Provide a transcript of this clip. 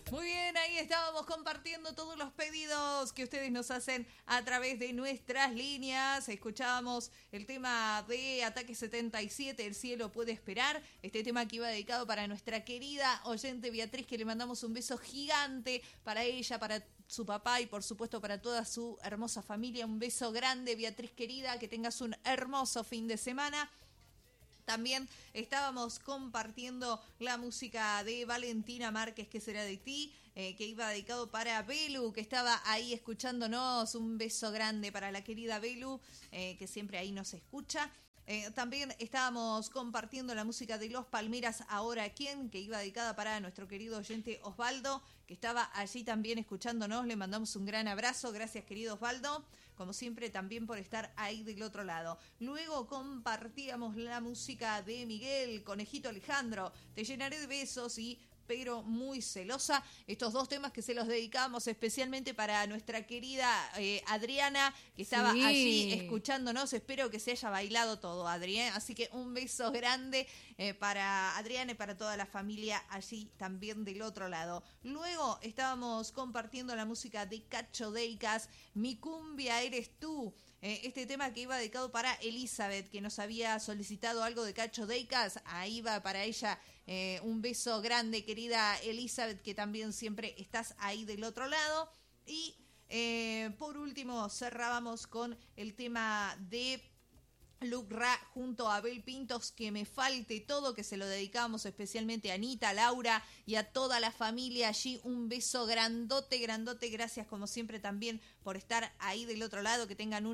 Muy bien, ahí estábamos compartiendo todos los pedidos que ustedes nos hacen a través de nuestras líneas. Escuchábamos el tema de Ataque 77, El cielo puede esperar. Este tema que iba dedicado para nuestra querida oyente Beatriz, que le mandamos un beso gigante para ella, para su papá y por supuesto para toda su hermosa familia. Un beso grande, Beatriz querida, que tengas un hermoso fin de semana. También estábamos compartiendo la música de Valentina Márquez, ¿Qué será de ti? Que iba dedicado para Belu, que estaba ahí escuchándonos. Un beso grande para la querida Belu, que siempre ahí nos escucha. También estábamos compartiendo la música de Los Palmeras, Ahora Quién, que iba dedicada para nuestro querido oyente Osvaldo, que estaba allí también escuchándonos. Le mandamos un gran abrazo. Gracias, querido Osvaldo, como siempre, también por estar ahí del otro lado. Luego compartíamos la música de Miguel, Conejito Alejandro, Te llenaré de besos y Pero muy celosa. Estos dos temas que se los dedicamos especialmente para nuestra querida Adriana, que estaba allí escuchándonos. Espero que se haya bailado todo, Adri, ¿eh? Así que un beso grande para Adriana y para toda la familia allí también del otro lado. Luego estábamos compartiendo la música de Cacho Deicas, Mi cumbia eres tú. Este tema que iba dedicado para Elizabeth, que nos había solicitado algo de Cacho Deicas. Ahí va para ella un beso grande, querida Elizabeth, que también siempre estás ahí del otro lado. Y por último cerrábamos con el tema de Luc Ra junto a Abel Pintos, Que me falte todo, que se lo dedicamos especialmente a Anita, a Laura y a toda la familia allí. Un beso grandote, grandote. Gracias como siempre también por estar ahí del otro lado. Que tengan un